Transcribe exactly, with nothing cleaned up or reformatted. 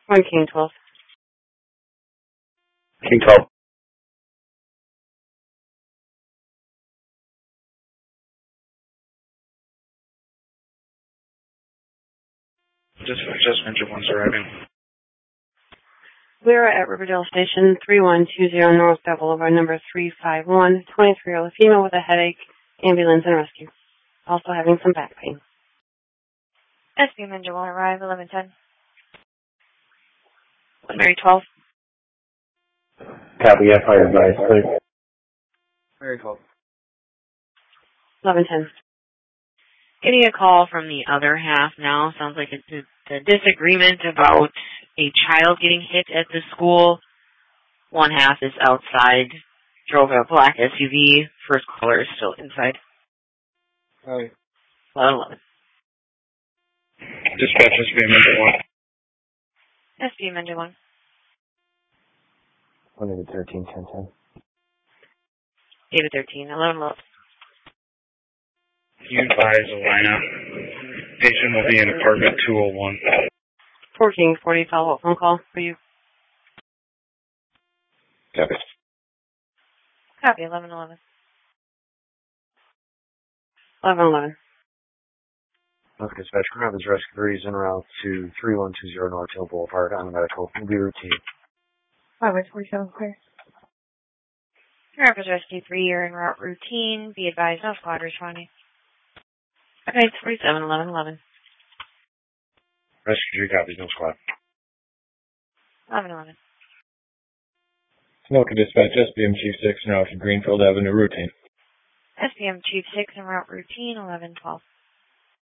One King twelve. King twelve. Just, just Venture one's arriving. We are at Riverdale Station, three one two zero North Bell Boulevard, number three five one, twenty-three-year-old female with a headache, ambulance and rescue. Also having some back pain. S B M engine will arrive, eleven ten. Mary twelve. Copy, yeah, fire advice, clear. Mary twelve. eleven ten. Getting a call from the other half now. Sounds like it's a, a disagreement about a child getting hit at the school. One half is outside, drove a black S U V. First caller is still inside. Hi. eleven eleven. Dispatch S B M engine one. S B M engine one. one David thirteen, ten ten. David thirteen, eleven eleven. You advise Alina. Patient will be in apartment two oh one. four King forty, follow-up phone call for you. Copy. Copy, eleven eleven. eleven eleven. Okay, dispatch, Grab is rescue three is en route to three one two zero North Hill Boulevard on the medical. Will be routine. Highway forty-seven clear. Rapid Rescue three, you're en route routine. Be advised, no squad responding. Okay, it's forty-seven, eleven eleven. Rescue three copies, no squad. eleven eleven. Smoker dispatch, S B M Chief six, en route to Greenfield Avenue routine. S B M Chief six, en route routine, eleven twelve.